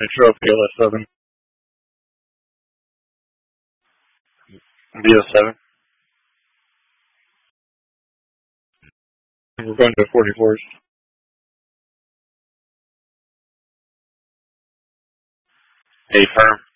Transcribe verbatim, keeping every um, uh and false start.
Intro P L S seven. B S seven. We're going to forty-fours. A firm.